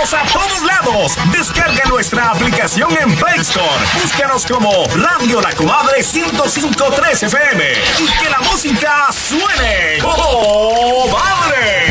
llevamos a todos lados. Descarga nuestra aplicación en Play Store. Búscanos como Radio La Comadre 105.3 FM y que la música